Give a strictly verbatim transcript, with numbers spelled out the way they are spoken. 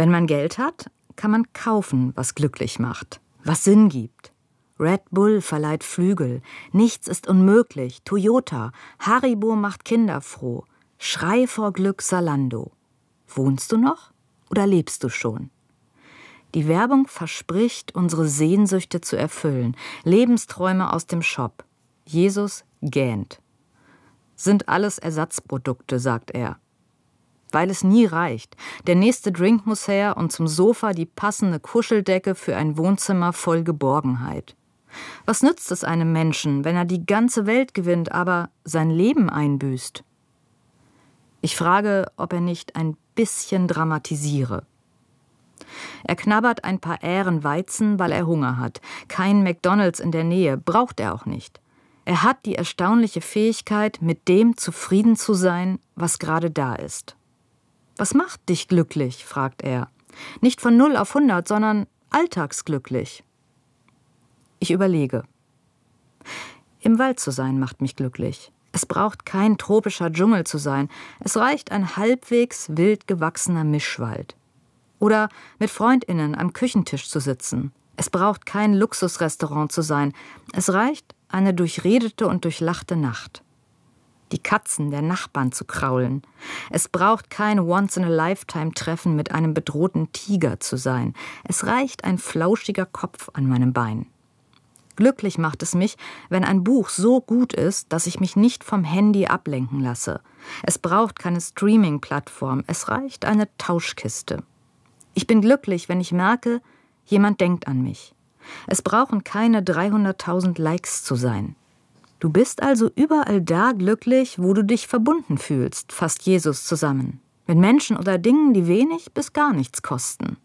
Wenn man Geld hat, kann man kaufen, was glücklich macht, was Sinn gibt. Red Bull verleiht Flügel, nichts ist unmöglich, Toyota, Haribo macht Kinder froh, Schrei vor Glück Zalando. Wohnst du noch oder lebst du schon? Die Werbung verspricht, unsere Sehnsüchte zu erfüllen, Lebensträume aus dem Shop. Jesus gähnt. Sind alles Ersatzprodukte, sagt er. Weil es nie reicht. Der nächste Drink muss her und zum Sofa die passende Kuscheldecke für ein Wohnzimmer voll Geborgenheit. Was nützt es einem Menschen, wenn er die ganze Welt gewinnt, aber sein Leben einbüßt? Ich frage, ob er nicht ein bisschen dramatisiere. Er knabbert ein paar Ähren Weizen, weil er Hunger hat. Kein McDonald's in der Nähe, braucht er auch nicht. Er hat die erstaunliche Fähigkeit, mit dem zufrieden zu sein, was gerade da ist. Was macht dich glücklich, fragt er. Nicht von null auf hundert, sondern alltagsglücklich. Ich überlege. Im Wald zu sein macht mich glücklich. Es braucht kein tropischer Dschungel zu sein. Es reicht ein halbwegs wild gewachsener Mischwald. Oder mit FreundInnen am Küchentisch zu sitzen. Es braucht kein Luxusrestaurant zu sein. Es reicht eine durchredete und durchlachte Nacht. Die Katzen der Nachbarn zu kraulen. Es braucht kein Once-in-a-Lifetime-Treffen mit einem bedrohten Tiger zu sein. Es reicht ein flauschiger Kopf an meinem Bein. Glücklich macht es mich, wenn ein Buch so gut ist, dass ich mich nicht vom Handy ablenken lasse. Es braucht keine Streaming-Plattform. Es reicht eine Tauschkiste. Ich bin glücklich, wenn ich merke, jemand denkt an mich. Es brauchen keine dreihunderttausend Likes zu sein. Du bist also überall da glücklich, wo du dich verbunden fühlst, fasst Jesus zusammen. Mit Menschen oder Dingen, die wenig bis gar nichts kosten.